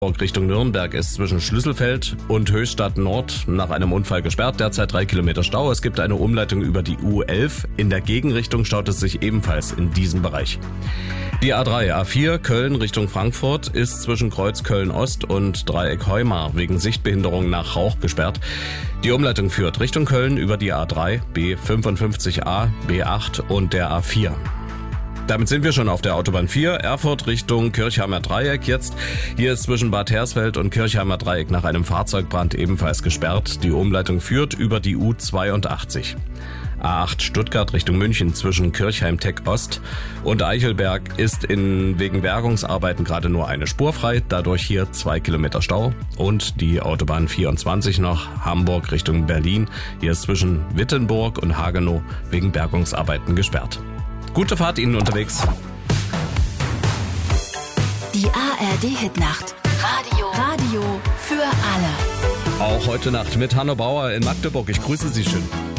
Richtung Nürnberg ist zwischen Schlüsselfeld und Höchstadt Nord nach einem Unfall gesperrt. Derzeit 3 Kilometer Stau. Es gibt eine Umleitung über die U11. In der Gegenrichtung staut es sich ebenfalls in diesem Bereich. Die A3, A4 Köln Richtung Frankfurt ist zwischen Kreuz Köln-Ost und Dreieck Heumar wegen Sichtbehinderung nach Rauch gesperrt. Die Umleitung führt Richtung Köln über die A3, B55A, B8 und der A4. Damit sind wir schon auf der Autobahn 4, Erfurt Richtung Kirchheimer Dreieck jetzt. Hier ist zwischen Bad Hersfeld und Kirchheimer Dreieck nach einem Fahrzeugbrand ebenfalls gesperrt. Die Umleitung führt über die U82. A8 Stuttgart Richtung München zwischen Kirchheim-Tech Ost und Eichelberg ist wegen Bergungsarbeiten gerade nur eine Spur frei. Dadurch hier 2 Kilometer Stau. Und die Autobahn 24 noch Hamburg Richtung Berlin. Hier ist zwischen Wittenburg und Hagenow wegen Bergungsarbeiten gesperrt. Gute Fahrt Ihnen unterwegs. Die ARD-Hitnacht. Radio für alle. Auch heute Nacht mit Hanno Bauer in Magdeburg. Ich grüße Sie schön.